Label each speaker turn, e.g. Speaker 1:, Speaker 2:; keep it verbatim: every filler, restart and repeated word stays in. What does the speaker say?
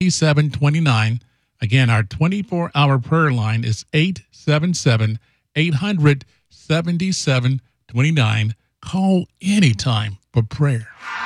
Speaker 1: seven two nine. Again, our twenty-four hour prayer line is eight seven seven, eight hundred, seventy-seven twenty-nine. Call anytime for prayer.